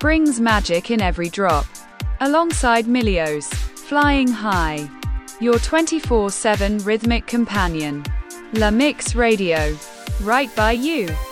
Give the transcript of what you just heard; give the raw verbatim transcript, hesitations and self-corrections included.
brings magic in every drop. Alongside Milios, Flying High, your twenty-four seven rhythmic companion. La Mix Radio, right by you.